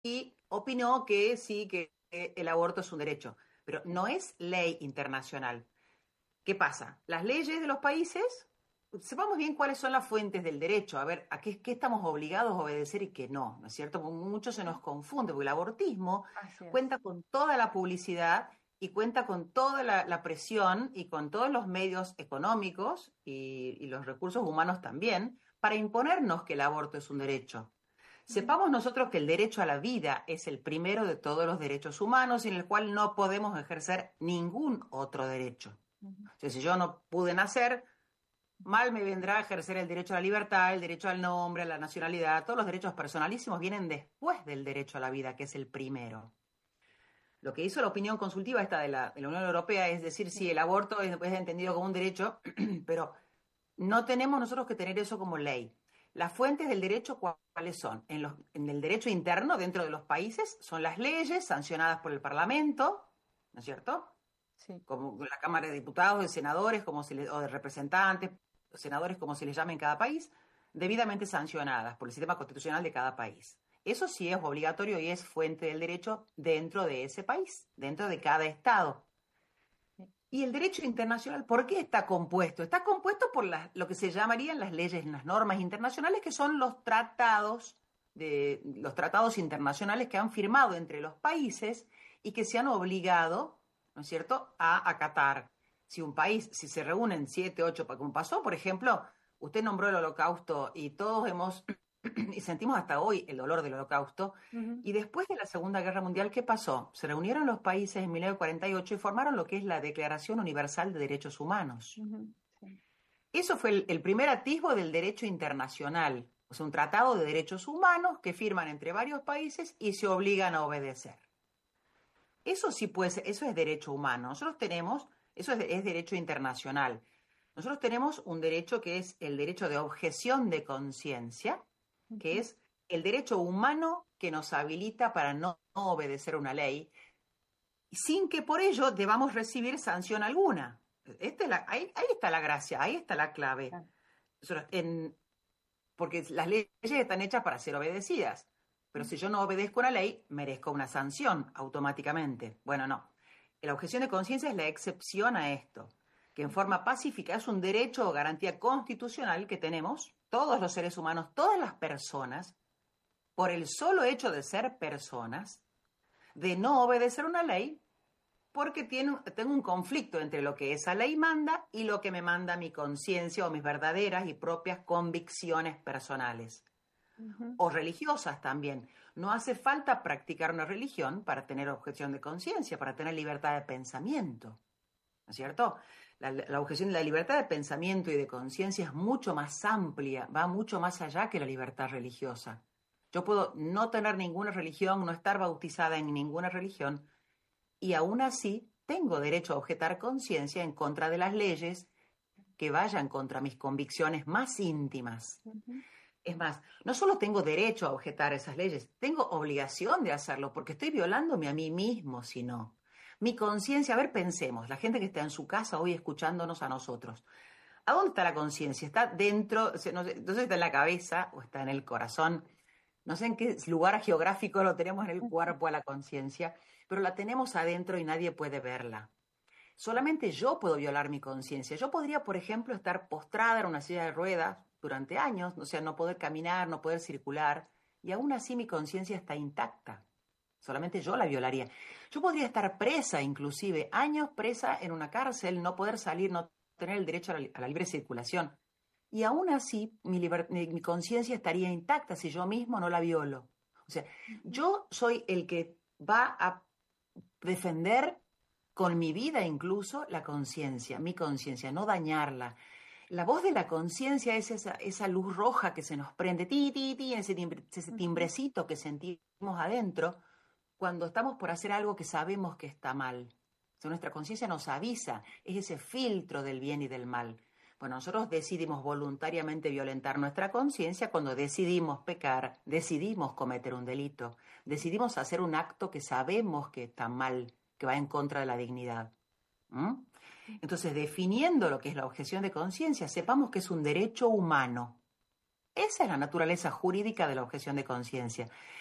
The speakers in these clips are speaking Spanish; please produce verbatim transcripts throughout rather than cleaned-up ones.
y opinó que sí, que el aborto es un derecho, pero no es ley internacional. ¿Qué pasa? Las leyes de los países, sepamos bien cuáles son las fuentes del derecho, a ver, a qué, qué estamos obligados a obedecer y qué no, ¿no es cierto? Porque mucho se nos confunde, porque el abortismo Así es. cuenta con toda la publicidad y cuenta con toda la, la presión y con todos los medios económicos y, y los recursos humanos también para imponernos que el aborto es un derecho. Ujú. Sepamos nosotros que el derecho a la vida es el primero de todos los derechos humanos y en el cual no podemos ejercer ningún otro derecho. Ujú. O sea, si yo no pude nacer, mal me vendrá a ejercer el derecho a la libertad, el derecho al nombre, a la nacionalidad. Todos los derechos personalísimos vienen después del derecho a la vida, que es el primero. Lo que hizo la opinión consultiva esta de la, de la Unión Europea es decir, Sí. sí, el aborto es, es entendido como un derecho, pero no tenemos nosotros que tener eso como ley. Las fuentes del derecho, ¿cuáles son? En, los, en el derecho interno, dentro de los países, son las leyes sancionadas por el Parlamento, ¿no es cierto? Sí. Como la Cámara de Diputados, de senadores, como se le- o de representantes, senadores, como se les llame en cada país, debidamente sancionadas por el sistema constitucional de cada país. Eso sí es obligatorio y es fuente del derecho dentro de ese país, dentro de cada estado. Sí. Y el derecho internacional, ¿por qué está compuesto? Está compuesto por las- lo que se llamarían las leyes, las normas internacionales, que son los tratados de los tratados internacionales que han firmado entre los países y que se han obligado, ¿no es cierto?, a acatar. Si un país, si se reúnen siete, ocho, como pasó, por ejemplo, usted nombró el Holocausto y todos hemos y sentimos hasta hoy el dolor del Holocausto. Ujú. Y después de la Segunda Guerra Mundial, ¿qué pasó? Se reunieron los países en mil novecientos cuarenta y ocho y formaron lo que es la Declaración Universal de Derechos Humanos. Ujú. Sí. Eso fue el, el primer atisbo del derecho internacional, o sea, un tratado de derechos humanos que firman entre varios países y se obligan a obedecer. Eso sí puede ser, eso es derecho humano. Nosotros tenemos, eso es, es derecho internacional. Nosotros tenemos un derecho que es el derecho de objeción de conciencia, que Ujú. es el derecho humano que nos habilita para no, no obedecer una ley, sin que por ello debamos recibir sanción alguna. Esta es la- ahí, ahí está la gracia, ahí está la clave. Claro. Nosotros, en- porque las leyes están hechas para ser obedecidas. Pero Ujú. si yo no obedezco una ley, merezco una sanción automáticamente. Bueno, no. La objeción de conciencia es la excepción a esto, que en Ujú. forma pacífica es un derecho o garantía constitucional que tenemos todos los seres humanos, todas las personas, por el solo hecho de ser personas, de no obedecer una ley porque tiene, tengo un conflicto entre lo que esa ley manda y lo que me manda mi conciencia o mis verdaderas y propias convicciones personales Ujú. o religiosas también. No hace falta practicar una religión para tener objeción de conciencia, para tener libertad de pensamiento, ¿no es cierto? La, la objeción de la libertad de pensamiento y de conciencia es mucho más amplia, va mucho más allá que la libertad religiosa. Yo puedo no tener ninguna religión, no estar bautizada en ninguna religión, y aún así tengo derecho a objetar conciencia en contra de las leyes que vayan contra mis convicciones más íntimas. Ujú. Es más, no solo tengo derecho a objetar esas leyes, tengo obligación de hacerlo porque estoy violándome a mí mismo si no. Mi conciencia, a ver, pensemos, la gente que está en su casa hoy escuchándonos a nosotros, ¿a dónde está la conciencia? ¿Está dentro, no sé, no sé si está en la cabeza o está en el corazón? No sé en qué lugar geográfico lo tenemos en el Ujú. cuerpo a la conciencia, pero la tenemos adentro y nadie puede verla. Solamente yo puedo violar mi conciencia. Yo podría, por ejemplo, estar postrada en una silla de ruedas durante años, o sea, no poder caminar, no poder circular, y aún así mi conciencia está intacta. Solamente yo la violaría. Yo podría estar presa, inclusive, años presa en una cárcel, no poder salir, no tener el derecho a la, a la libre circulación. Y aún así, mi, liber- mi, mi conciencia estaría intacta si yo mismo no la violo. O sea, Ujú. yo soy el que va a defender con mi vida incluso la conciencia, mi conciencia, no dañarla. La voz de la conciencia es esa, esa luz roja que se nos prende, ti, ti, ti, ese, timbre- ese Ujú. timbrecito que sentimos adentro cuando estamos por hacer algo que sabemos que está mal. O sea, nuestra conciencia nos avisa, es ese filtro del bien y del mal. Bueno, nosotros decidimos voluntariamente violentar nuestra conciencia cuando decidimos pecar, decidimos cometer un delito, decidimos hacer un acto que sabemos que está mal, que va en contra de la dignidad. ¿Mm? Entonces, definiendo lo que es la objeción de conciencia, sepamos que es un derecho humano. Esa es la naturaleza jurídica de la objeción de conciencia.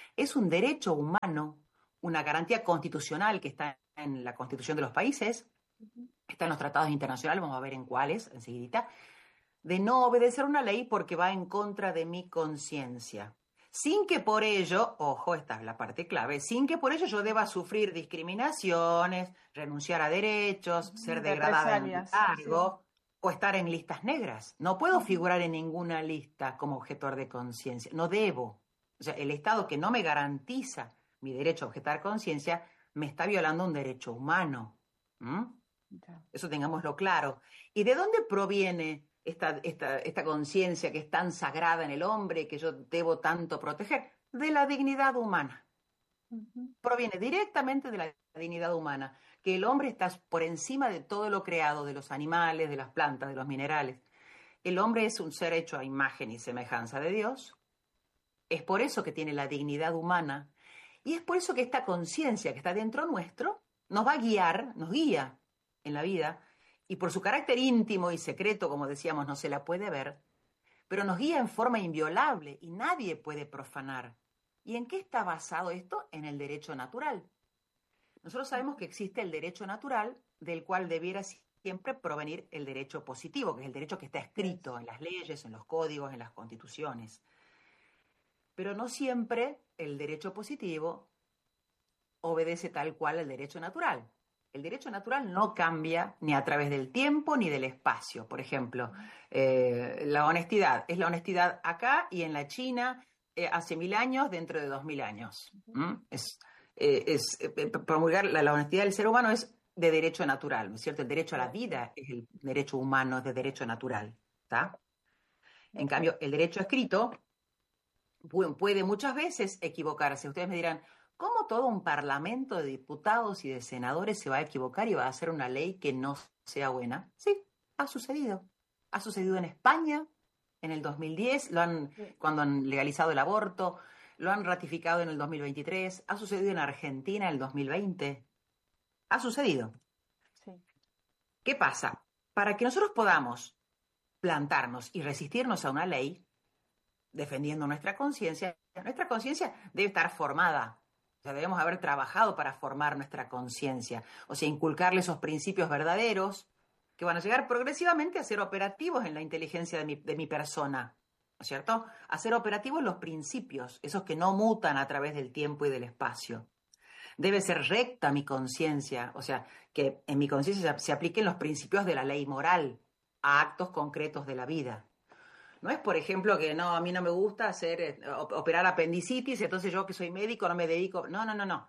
Es un derecho humano, una garantía constitucional que está en la Constitución de los países, Ujú. está en los tratados internacionales, vamos a ver en cuáles enseguidita, de no obedecer una ley porque va en contra de mi conciencia. Sin que por ello, ojo, esta es la parte clave, sin que por ello yo deba sufrir discriminaciones, renunciar a derechos, ser Ujú. degradada en un Represalias, sí. cargo o estar en listas negras. No puedo Ujú. figurar en ninguna lista como objetor de conciencia, no debo. O sea, el Estado que no me garantiza mi derecho a objetar conciencia me está violando un derecho humano. ¿Mm? Ya. Eso tengámoslo claro. ¿Y de dónde proviene esta, esta, esta conciencia que es tan sagrada en el hombre, que yo debo tanto proteger? De la dignidad humana. Ujú. Proviene directamente de la dignidad humana, que el hombre está por encima de todo lo creado, de los animales, de las plantas, de los minerales. El hombre es un ser hecho a imagen y semejanza de Dios. Es por eso que tiene la dignidad humana. Y es por eso que esta conciencia que está dentro nuestro nos va a guiar, nos guía en la vida, y por su carácter íntimo y secreto, como decíamos, no se la puede ver, pero nos guía en forma inviolable y nadie puede profanar. ¿Y en qué está basado esto? En el derecho natural. Nosotros sabemos que existe el derecho natural, del cual debiera siempre provenir el derecho positivo, que es el derecho que está escrito en las leyes, en los códigos, en las constituciones. Pero no siempre el derecho positivo obedece tal cual al derecho natural. El derecho natural no cambia ni a través del tiempo ni del espacio. Por ejemplo, eh, la honestidad es la honestidad acá y en la China eh, hace mil años, dentro de dos mil años. ¿Mm? Es, eh, es eh, promulgar la, la honestidad del ser humano es de derecho natural, ¿no es cierto? El derecho a la vida es el derecho humano, es de derecho natural, ¿está? En cambio, el derecho escrito puede muchas veces equivocarse. Ustedes me dirán, ¿cómo todo un parlamento de diputados y de senadores se va a equivocar y va a hacer una ley que no sea buena? Sí, ha sucedido. Ha sucedido en España en el dos mil diez, lo han, Sí. cuando han legalizado el aborto, lo han ratificado en el dos mil veintitrés, ha sucedido en Argentina en el dos mil veinte. Ha sucedido. Sí. ¿Qué pasa? Para que nosotros podamos plantarnos y resistirnos a una ley, defendiendo nuestra conciencia, nuestra conciencia debe estar formada. O sea, debemos haber trabajado para formar nuestra conciencia. O sea, inculcarle esos principios verdaderos que van a llegar progresivamente a ser operativos en la inteligencia de mi, de mi persona. ¿No es cierto? A ser operativos los principios, esos que no mutan a través del tiempo y del espacio. Debe ser recta mi conciencia, o sea, que en mi conciencia se apliquen los principios de la ley moral a actos concretos de la vida. No es, por ejemplo, que no, a mí no me gusta hacer, eh, operar apendicitis, entonces yo que soy médico no me dedico. No, no, no, no.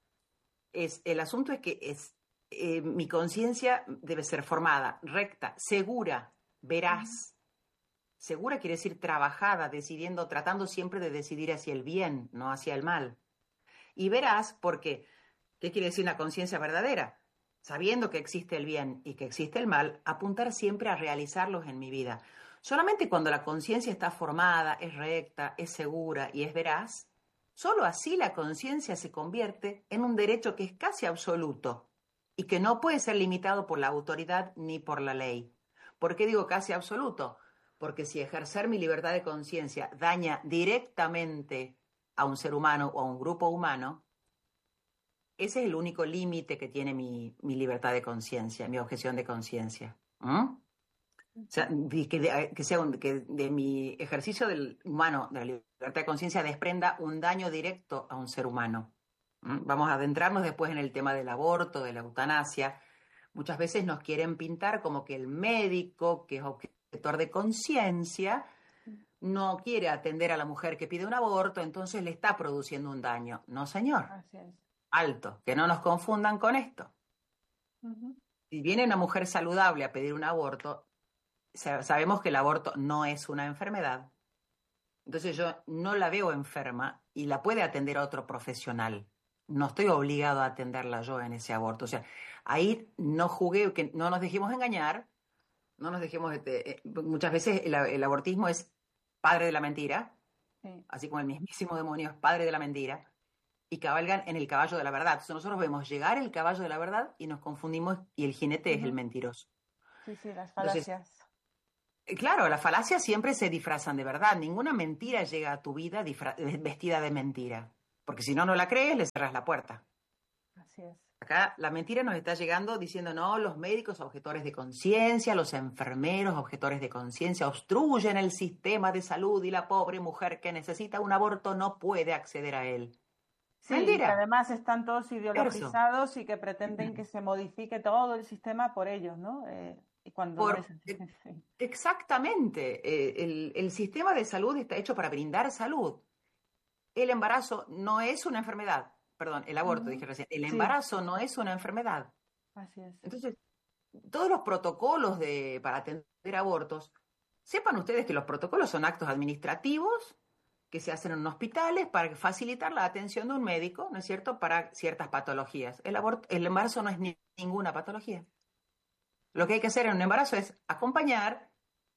Es, el asunto es que es, eh, mi conciencia debe ser formada, recta, segura, veraz. Segura quiere decir trabajada, decidiendo, tratando siempre de decidir hacia el bien, no hacia el mal. Y veraz porque, ¿qué quiere decir una conciencia verdadera? Sabiendo que existe el bien y que existe el mal, apuntar siempre a realizarlos en mi vida. Solamente cuando la conciencia está formada, es recta, es segura y es veraz, solo así la conciencia se convierte en un derecho que es casi absoluto y que no puede ser limitado por la autoridad ni por la ley. ¿Por qué digo casi absoluto? Porque si ejercer mi libertad de conciencia daña directamente a un ser humano o a un grupo humano, ese es el único límite que tiene mi, mi libertad de conciencia, mi objeción de conciencia. ¿Mm? O sea, que, de, que, sea un, que de mi ejercicio del humano, de la libertad de conciencia, desprenda un daño directo a un ser humano. ¿Mm? Vamos a adentrarnos después en el tema del aborto, de la eutanasia. Muchas veces nos quieren pintar como que el médico, que es objetor de conciencia, no quiere atender a la mujer que pide un aborto, entonces le está produciendo un daño. No, señor. Así es. Alto, que no nos confundan con esto. Ujú. Si viene una mujer saludable a pedir un aborto, sabemos que el aborto no es una enfermedad. Entonces yo no la veo enferma y la puede atender a otro profesional. No estoy obligado a atenderla yo en ese aborto. O sea, ahí no jugué, que no nos dejemos engañar, no nos dejemos... Eh, muchas veces el, el abortismo es padre de la mentira, Sí. así como el mismísimo demonio es padre de la mentira, y cabalgan en el caballo de la verdad. Entonces nosotros vemos llegar el caballo de la verdad y nos confundimos y el jinete es el Ujú. mentiroso. Sí, sí, las Entonces, falacias. eh, claro, las falacias siempre se disfrazan de verdad. Ninguna mentira llega a tu vida disfra- vestida de mentira. Porque si no, no la crees, le cerras la puerta. Así es. Acá la mentira nos está llegando diciendo, no, los médicos objetores de conciencia, los enfermeros objetores de conciencia obstruyen el sistema de salud y la pobre mujer que necesita un aborto no puede acceder a él. Sí, y que Mentira. además están todos Eso. ideologizados y que pretenden que se modifique todo el sistema por ellos, ¿no? Eh, y cuando no Por, es así. Sí. exactamente. Eh, el, el sistema de salud está hecho para brindar salud. El embarazo no es una enfermedad. Perdón, el aborto, Ujú. dije recién. El Sí, embarazo no es una enfermedad. así es. Entonces, todos los protocolos de, para atender abortos, sepan ustedes que los protocolos son actos administrativos que se hacen en hospitales para facilitar la atención de un médico, ¿no es cierto?, para ciertas patologías. El aborto, el embarazo no es ni, ninguna patología. Lo que hay que hacer en un embarazo es acompañar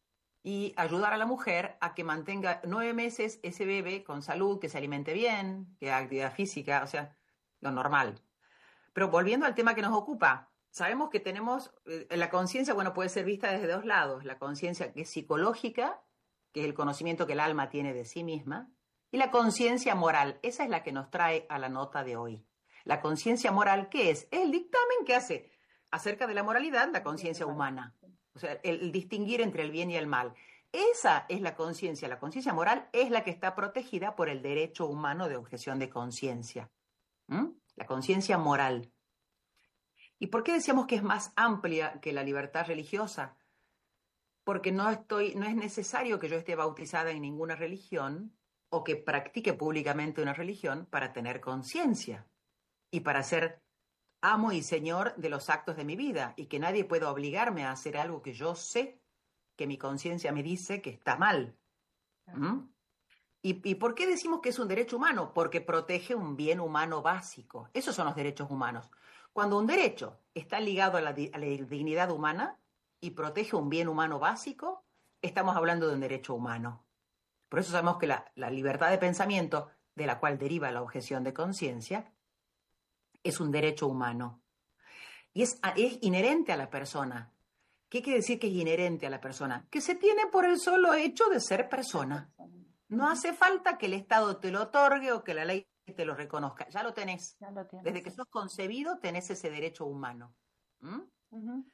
y ayudar a la mujer a que mantenga nueve meses ese bebé con salud, que se alimente bien, que haga actividad física, o sea, lo normal. Pero volviendo al tema que nos ocupa, sabemos que tenemos, eh, la conciencia, bueno, puede ser vista desde dos lados, la conciencia que es psicológica, que es el conocimiento que el alma tiene de sí misma, y la conciencia moral, esa es la que nos trae a la nota de hoy. La conciencia moral, ¿qué es? Es el dictamen que hace acerca de la moralidad la conciencia humana, o sea, el, el distinguir entre el bien y el mal. Esa es la conciencia, la conciencia moral es la que está protegida por el derecho humano de objeción de conciencia. ¿Mm? La conciencia moral. ¿Y por qué decíamos que es más amplia que la libertad religiosa? Porque no estoy, no es necesario que yo esté bautizada en ninguna religión o que practique públicamente una religión para tener conciencia y para ser amo y señor de los actos de mi vida y que nadie pueda obligarme a hacer algo que yo sé que mi conciencia me dice que está mal. ¿Mm? ¿Y, ¿Y por qué decimos que es un derecho humano? Porque protege un bien humano básico. Esos son los derechos humanos. Cuando un derecho está ligado a la, a la dignidad humana y protege un bien humano básico, estamos hablando de un derecho humano. Por eso sabemos que la, la libertad de pensamiento, de la cual deriva la objeción de conciencia, es un derecho humano. Y es, es inherente a la persona. ¿Qué quiere decir que es inherente a la persona? Que se tiene por el solo hecho de ser persona. No hace falta que el Estado te lo otorgue o que la ley te lo reconozca. Ya lo tenés. Ya lo tienes. Desde que sos concebido tenés ese derecho humano. ¿Mm? Uh-huh.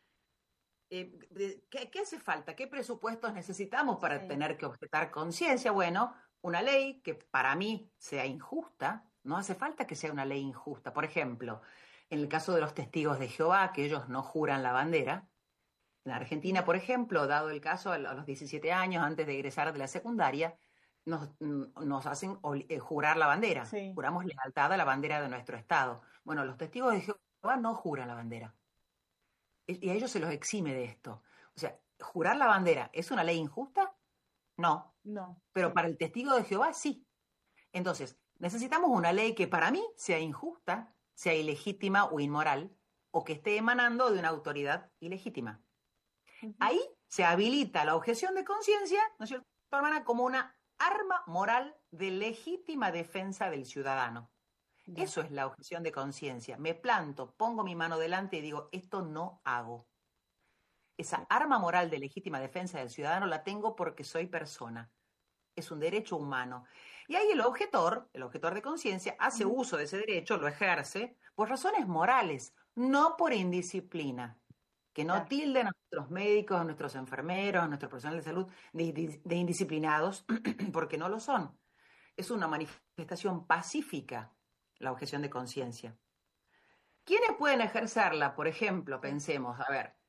Eh, ¿qué, ¿Qué hace falta? ¿Qué presupuestos necesitamos para Sí. tener que objetar conciencia? Bueno, una ley que para mí sea injusta. No hace falta que sea una ley injusta. Por ejemplo, en el caso de los testigos de Jehová, que ellos no juran la bandera. En Argentina, por ejemplo, dado el caso, a los diecisiete años, antes de egresar de la secundaria, nos, nos hacen jurar la bandera. Sí. Juramos lealtad a la bandera de nuestro Estado. Bueno, los testigos de Jehová no juran la bandera. Y a ellos se los exime de esto. O sea, ¿jurar la bandera es una ley injusta? No. No. Pero para el testigo de Jehová, sí. Entonces, necesitamos una ley que para mí sea injusta, sea ilegítima o inmoral, o que esté emanando de una autoridad ilegítima. Uh-huh. Ahí se habilita la objeción de conciencia, ¿no es cierto, hermana?, como una arma moral de legítima defensa del ciudadano. Yeah. Eso es la objeción de conciencia. Me planto, pongo mi mano delante y digo, esto no hago. Esa arma moral de legítima defensa del ciudadano la tengo porque soy persona. Es un derecho humano. Y ahí el objetor, el objetor de conciencia, hace uh-huh. uso de ese derecho, lo ejerce, por razones morales, no por indisciplina. Que no claro. tilden a nuestros médicos, a nuestros enfermeros, a nuestro personal de salud de, de, de indisciplinados, porque no lo son. Es una manifestación pacífica la objeción de conciencia. ¿Quiénes pueden ejercerla? Por ejemplo, pensemos, a ver,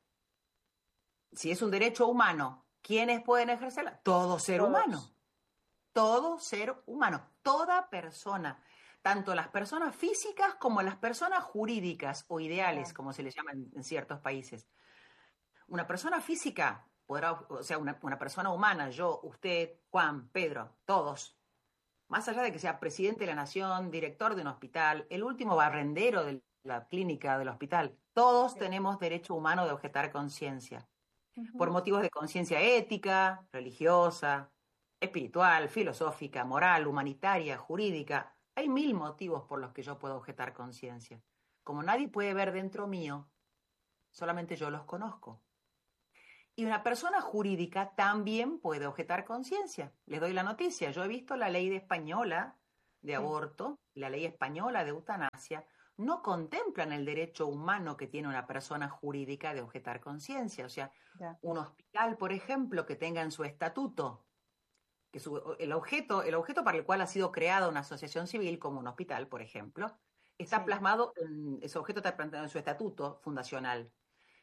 si es un derecho humano, ¿quiénes pueden ejercerla? Todo ser Todos. humano. Todo ser humano, toda persona. Tanto las personas físicas como las personas jurídicas o ideales, claro. como se les llama en, en ciertos países. Una persona física, podrá, o sea, una, una persona humana, yo, usted, Juan, Pedro, todos, más allá de que sea presidente de la nación, director de un hospital, el último barrendero de la clínica del hospital, todos sí. tenemos derecho humano de objetar conciencia, uh-huh. por motivos de conciencia ética, religiosa, espiritual, filosófica, moral, humanitaria, jurídica. Hay mil motivos por los que yo puedo objetar conciencia. Como nadie puede ver dentro mío, solamente yo los conozco. Y una persona jurídica también puede objetar conciencia. Les doy la noticia. Yo he visto la ley de española de Sí, aborto, la ley española de eutanasia, no contemplan el derecho humano que tiene una persona jurídica de objetar conciencia. O sea, ya, un hospital, por ejemplo, que tenga en su estatuto que su, el, objeto, el objeto para el cual ha sido creada una asociación civil, como un hospital, por ejemplo, está sí. plasmado, en, ese objeto está plasmado en su estatuto fundacional.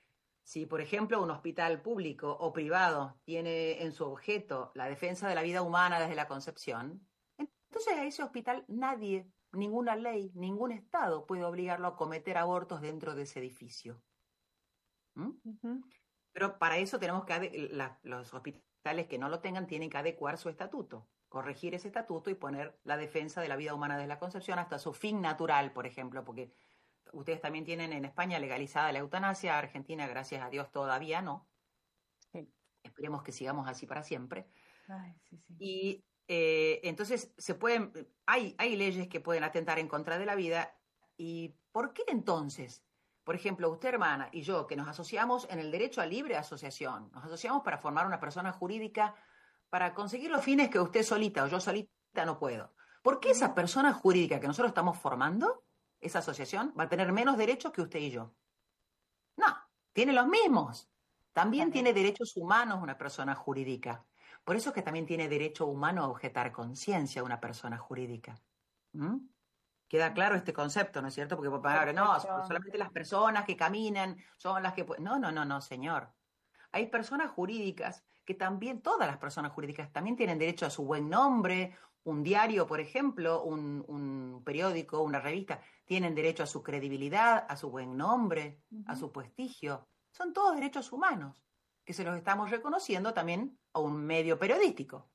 Si, por ejemplo, un hospital público o privado tiene en su objeto la defensa de la vida humana desde la concepción, entonces a ese hospital nadie, ninguna ley, ningún Estado puede obligarlo a cometer abortos dentro de ese edificio. ¿Mm? Ujú. Pero para eso tenemos que, la, los hospitales que no lo tengan tienen que adecuar su estatuto, corregir ese estatuto y poner la defensa de la vida humana desde la concepción hasta su fin natural, por ejemplo, porque ustedes también tienen en España legalizada la eutanasia, Argentina, gracias a Dios, todavía no. Sí. Esperemos que sigamos así para siempre. Ay, sí, sí. Y eh, entonces se pueden, hay, hay leyes que pueden atentar en contra de la vida. ¿Y por qué entonces? Por ejemplo, usted, hermana, y yo, que nos asociamos en el derecho a libre asociación, nos asociamos para formar una persona jurídica para conseguir los fines que usted solita o yo solita no puedo. ¿Por qué esa Ujú. persona jurídica que nosotros estamos formando, esa asociación, va a tener menos derechos que usted y yo? No, tiene los mismos. También Claro. tiene derechos humanos una persona jurídica. Por eso es que también tiene derecho humano a objetar conciencia una persona jurídica. ¿Mm? Queda claro este concepto, ¿no es cierto? Porque ahora no, Perfecto. solamente las personas que caminan son las que pueden. No, no, no, no, señor. Hay personas jurídicas que también, todas las personas jurídicas también tienen derecho a su buen nombre, un diario, por ejemplo, un, un periódico, una revista, tienen derecho a su credibilidad, a su buen nombre, a Ujú. su prestigio. Son todos derechos humanos que se los estamos reconociendo también a un medio periodístico.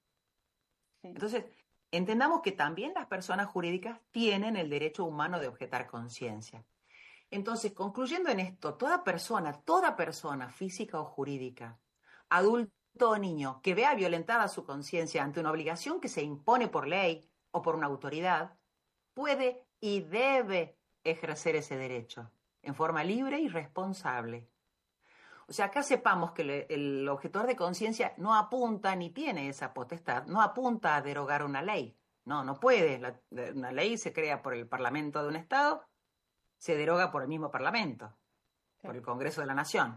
Sí. Entonces, entendamos que también las personas jurídicas tienen el derecho humano de objetar conciencia. Entonces, concluyendo en esto, toda persona, toda persona física o jurídica, adulto o niño, que vea violentada su conciencia ante una obligación que se impone por ley o por una autoridad, puede y debe ejercer ese derecho en forma libre y responsable. O sea, acá sepamos que le, el objetor de conciencia no apunta ni tiene esa potestad, no apunta a derogar una ley. No, no puede. La, una ley se crea por el Parlamento de un Estado, se deroga por el mismo Parlamento, por Sí. el Congreso de la Nación.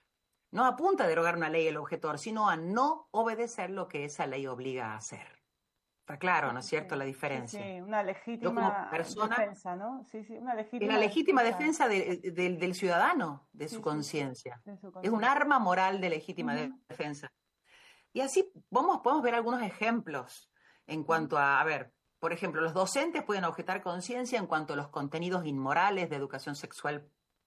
No apunta a derogar una ley el objetor, sino a no obedecer lo que esa ley obliga a hacer. Está claro, Sí, ¿no es cierto?, sí, la sí, diferencia. sí, una Yo como legítima persona, defensa, ¿no? Sí, sí, una es la legítima legítima defensa. defensa de, de, del ciudadano, de su Sí, sí, sí, conciencia. de su Es un conciencia. arma moral de legítima Ujú, defensa. Y así vamos, podemos ver algunos ejemplos en ujú. cuanto a, a ver, por ejemplo, los docentes pueden objetar conciencia en cuanto a los contenidos inmorales de educación sexual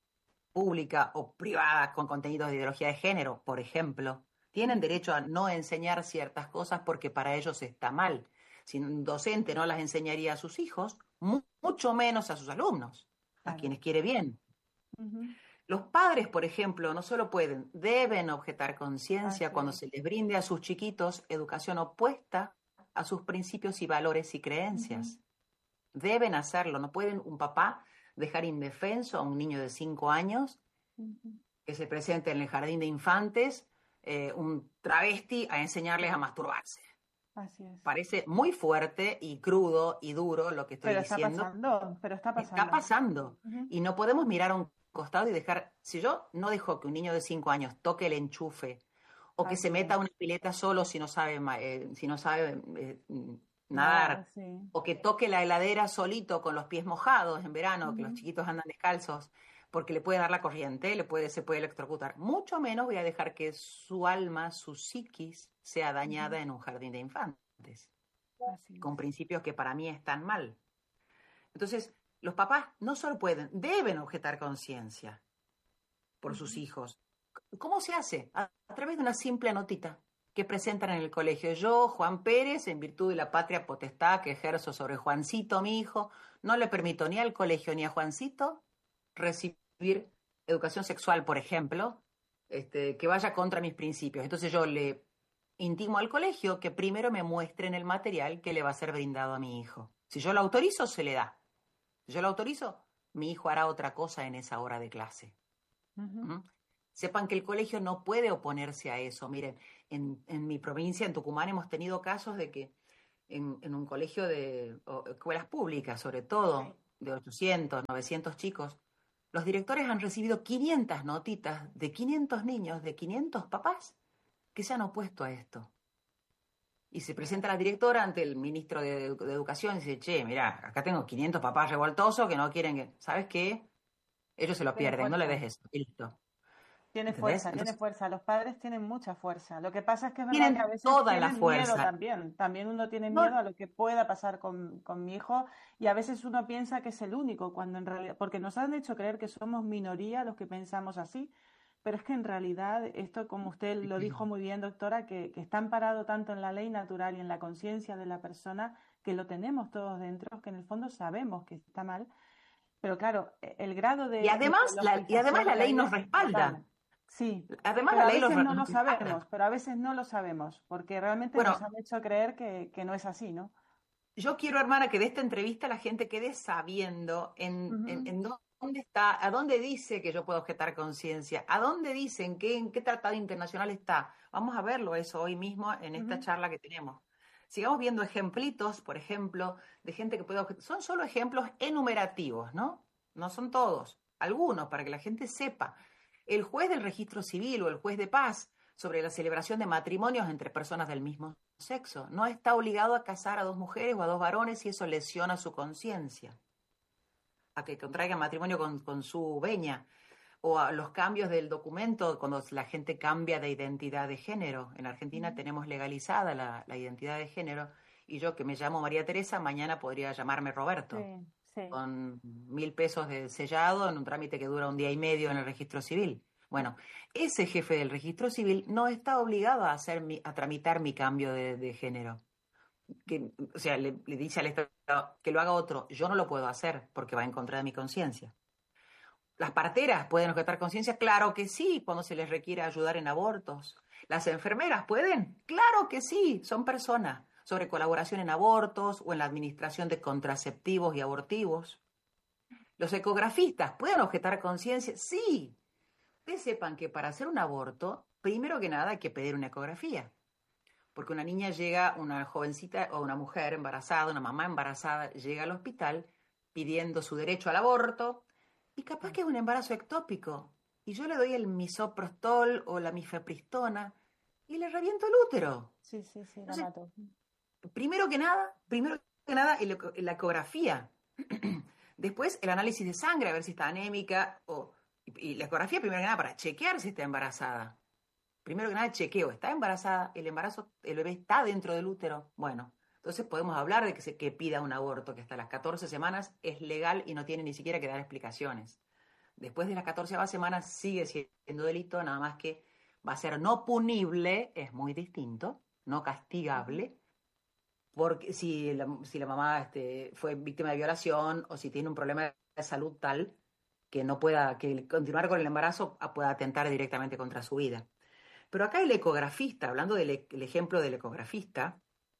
pública o privada con contenidos de ideología de género, por ejemplo. Tienen Ujú. derecho a no enseñar ciertas cosas porque para ellos está mal. Si un docente no las enseñaría a sus hijos, mu mucho menos a sus alumnos, a Claro. quienes quiere bien. Ujú. Los padres, por ejemplo, no solo pueden, deben objetar conciencia Así cuando es. se les brinde a sus chiquitos educación opuesta a sus principios y valores y Ujú, creencias. Deben hacerlo, no pueden un papá dejar indefenso a un niño de cinco años ujú. que se presente en el jardín de infantes, eh, un travesti a enseñarles a masturbarse. Así es. Parece muy fuerte y crudo y duro lo que estoy Pero está diciendo. pasando, pero está Está pasando. pasando Ujú. y no podemos mirar a un costado y dejar, si yo no dejo que un niño de cinco años toque el enchufe o que se Así meta es. a una pileta solo si no sabe, eh, si no sabe eh, Nada, nadar, sí. o que toque la heladera solito con los pies mojados en verano, que los Ujú. chiquitos andan descalzos, porque le puede dar la corriente, le puede, se puede electrocutar. Mucho menos voy a dejar que su alma, su psiquis, sea Ujú. dañada en un jardín de infantes, Así con es. principios que para mí están mal. Entonces, los papás no solo pueden, deben objetar conciencia por sus Ujú. hijos. ¿Cómo se hace? A, a través de una simple notita que presentan en el colegio. Yo, Juan Pérez, en virtud de la patria potestad que ejerzo sobre Juancito, mi hijo, no le permito ni al colegio ni a Juancito recibir educación sexual, por ejemplo, este, que vaya contra mis principios. Entonces yo le intimo al colegio que primero me muestren el material que le va a ser brindado a mi hijo. Si yo lo autorizo, se le da. Si yo lo autorizo, mi hijo hará otra cosa en esa hora de clase. Ujú. ¿Mm? Sepan que el colegio no puede oponerse a eso. Miren, en, en mi provincia, en Tucumán, hemos tenido casos de que en, en un colegio de o, escuelas públicas, sobre Sí. todo, de ochocientos, novecientos chicos, los directores han recibido quinientas notitas de quinientos niños, de quinientos papás que se han opuesto a esto. Y se presenta la directora ante el ministro de, de Educación y dice, che, mirá, acá tengo quinientos papás revoltosos que no quieren que... ¿Sabes qué? Ellos se lo Tiene pierden, no le fuerza. des eso. Y listo. Tiene ¿Entendés? fuerza, tiene Entonces, fuerza. Los padres tienen mucha fuerza. Lo que pasa es que es verdad que a tienen veces toda la tienen miedo fuerza. también. También uno tiene No, miedo a lo que pueda pasar con, con mi hijo y a veces uno piensa que es el único, cuando en realidad, porque nos han hecho creer que somos minoría los que pensamos así, pero es que en realidad esto, como usted lo dijo muy bien, doctora, que, que está amparado tanto en la ley natural y en la conciencia de la persona, que lo tenemos todos dentro, que en el fondo sabemos que está mal, pero claro, e- el grado y de, de además, la, y además ideologización la que ley hay nos es brutal. respalda. Sí, Además pero la a ley los, veces no lo nos respalda. sabemos, pero a veces no lo sabemos, porque realmente nos Bueno, han hecho creer que, que no es así, ¿no? yo quiero, hermana, que de esta entrevista la gente quede sabiendo en, en, Ujú, en dónde está, a dónde dice que yo puedo objetar conciencia, a dónde dice, en qué, en qué tratado internacional está. Vamos a verlo eso hoy mismo en esta ujú. charla que tenemos. Sigamos viendo ejemplitos, por ejemplo, de gente que puede objetar. Son solo ejemplos enumerativos, ¿no? No son todos, algunos, para que la gente sepa. El juez del registro civil o el juez de paz sobre la celebración de matrimonios entre personas del mismo sexo. No está obligado a casar a dos mujeres o a dos varones si eso lesiona su conciencia, a que contraiga matrimonio con, con su veña, o a los cambios del documento cuando la gente cambia de identidad de género. En Argentina Ujú. tenemos legalizada la, la identidad de género y yo que me llamo María Teresa, mañana podría llamarme Roberto, Sí, sí. con mil pesos de sellado en un trámite que dura un día y medio en el registro civil. Bueno, ese jefe del registro civil no está obligado a, hacer mi, a tramitar mi cambio de, de género. Que, o sea, le, le dice al Estado que lo haga otro. Yo no lo puedo hacer porque va en contra de mi conciencia. ¿Las parteras pueden objetar conciencia? Claro que sí, cuando se les requiere ayudar en abortos. ¿Las enfermeras pueden? Claro que sí, son personas. Sobre colaboración en abortos o en la administración de contraceptivos y abortivos. ¿Los ecografistas pueden objetar conciencia? Sí. Ustedes sepan que para hacer un aborto, primero que nada hay que pedir una ecografía. Porque una niña llega, una jovencita o una mujer embarazada, una mamá embarazada, llega al hospital pidiendo su derecho al aborto y capaz Sí, que es un embarazo ectópico. Y yo le doy el misoprostol o la mifepristona y le reviento el útero. sí, sí, sí, la Entonces, mato. primero que nada, primero que nada, el eco- la ecografía. Después, el análisis de sangre, a ver si está anémica. O, y, y la ecografía, primero que nada, para chequear si está embarazada. Primero que nada, chequeo, ¿está embarazada? ¿El embarazo, el bebé está dentro del útero? Bueno, entonces podemos hablar de que, se, que pida un aborto, que hasta las catorce semanas es legal y no tiene ni siquiera que dar explicaciones. Después de las catorce semanas sigue siendo delito, nada más que va a ser no punible, es muy distinto, no Ujú. castigable, porque si la, si la mamá este, fue víctima de violación o si tiene un problema de salud tal que no pueda, que continuar con el embarazo pueda atentar directamente contra su vida. Pero acá el ecografista, hablando del e- el ejemplo del ecografista,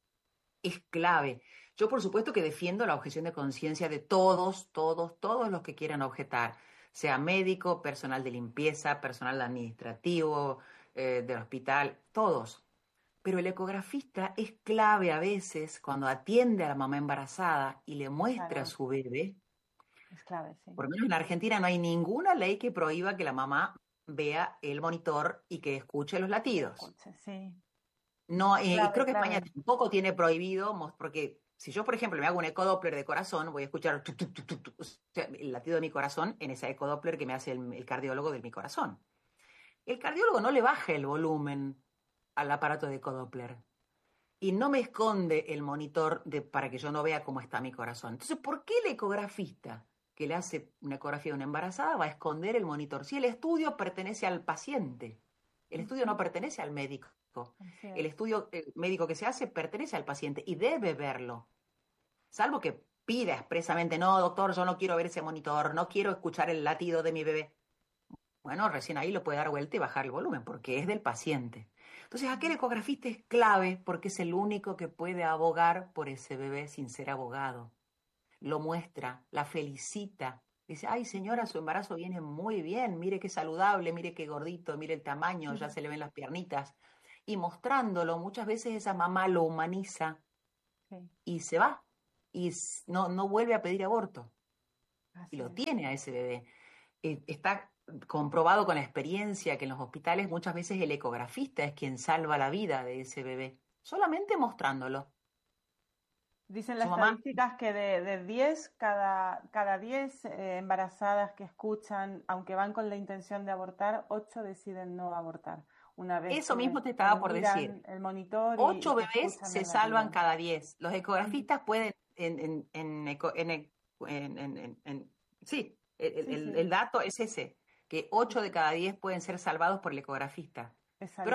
es clave. Yo por supuesto que defiendo la objeción de conciencia de todos, todos, todos los que quieran objetar, sea médico, personal de limpieza, personal administrativo, eh, del hospital, todos. Pero el ecografista es clave a veces cuando atiende a la mamá embarazada y le muestra a Claro, su bebé. es clave, sí. Por lo menos en Argentina no hay ninguna ley que prohíba que la mamá vea el monitor y que escuche los Que latidos. escuche, sí. No, eh, y Clave, creo que España clave. tampoco tiene prohibido, mos- porque si yo, por ejemplo, me hago un ecodoppler de corazón, voy a escuchar tu, tu, tu, tu, tu, o sea, el latido de mi corazón en ese ecodoppler que me hace el, el cardiólogo de mi corazón. El cardiólogo no le baja el volumen al aparato de ecodoppler y no me esconde el monitor de, para que yo no vea cómo está mi corazón. Entonces, ¿por qué el ecografista que le hace una ecografía a una embarazada va a esconder el monitor? Si el estudio pertenece al paciente, el estudio no Ujú. pertenece al médico. Así El es. estudio eh, médico que se hace pertenece al paciente y debe verlo, salvo que pida expresamente, no, doctor, yo no quiero ver ese monitor, no quiero escuchar el latido de mi bebé. Bueno, recién ahí lo puede dar vuelta y bajar el volumen, porque es del paciente. Entonces, aquel Ujú. ecografista es clave porque es el único que puede abogar por ese bebé sin ser abogado. Lo muestra, la felicita. Dice, ay señora, su embarazo viene muy bien, mire qué saludable, mire qué gordito, mire el tamaño, ya Ujú. se le ven las piernitas. Y mostrándolo, muchas veces esa mamá lo humaniza Sí, y se va. Y s- no, no vuelve a pedir aborto. Y así lo es. tiene a ese bebé. Eh, está comprobado con la experiencia que en los hospitales muchas veces el ecografista es quien salva la vida de ese bebé, solamente mostrándolo. Dicen las Su mamá, estadísticas que de, de diez, cada, cada diez eh, embarazadas que escuchan, aunque van con la intención de abortar, ocho deciden no abortar, una vez eso que, mismo te que estaba por decir. miran el monitor y, y Ocho que bebés escuchan se el salvan latido. cada diez. Los Ujú. ecografistas pueden, en, en, en, eco- en e- en- en- en- en- sí, el, Sí, el- sí, el dato es ese, que sí, ocho de sí, cada diez pueden ser salvados por el ecografista. esa Pero